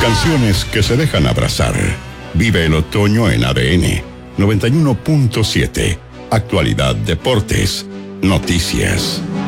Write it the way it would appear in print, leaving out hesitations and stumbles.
Canciones que se dejan abrazar. Vive el otoño en ADN 91.7. Actualidad, deportes, noticias.